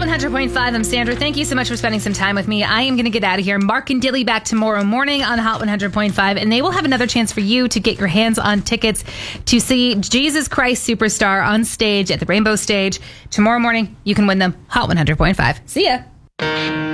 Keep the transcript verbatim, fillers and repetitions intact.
one hundred point five, I'm Sandra. Thank you so much for spending some time with me. I am going to get out of here. Mark and Dilly back tomorrow morning on Hot one hundred point five, and they will have another chance for you to get your hands on tickets to see Jesus Christ Superstar on stage at the Rainbow Stage. Tomorrow morning, you can win them. Hot one hundred point five. See ya.